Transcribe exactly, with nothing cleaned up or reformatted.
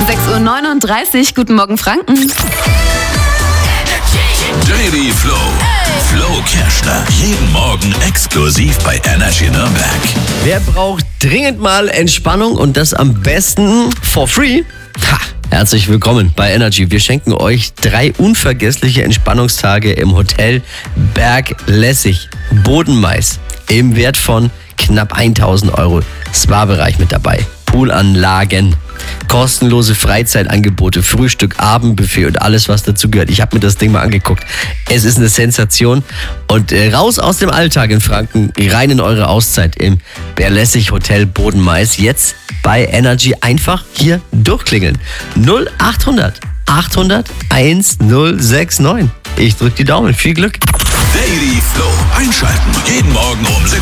sechs Uhr neununddreißig, guten Morgen Franken. Daily Flow. Flo Kerschner. Jeden Morgen exklusiv bei Energy Nürnberg. Wer braucht dringend mal Entspannung und das am besten for free? Ha, herzlich willkommen bei Energy. Wir schenken euch drei unvergessliche Entspannungstage im Hotel Berg Lessig, Bodenmais, im Wert von knapp tausend Euro. Spa-Bereich mit dabei, Poolanlagen, kostenlose Freizeitangebote, Frühstück, Abendbuffet und alles, was dazu gehört. Ich habe mir das Ding mal angeguckt. Es ist eine Sensation. Und äh, raus aus dem Alltag in Franken, rein in eure Auszeit im Berlässig Hotel Bodenmais. Jetzt bei Energy einfach hier durchklingeln. null achthundert achthundert eins null sechs neun. Ich drück die Daumen. Viel Glück. Daily Flow. Einschalten. Jeden Morgen um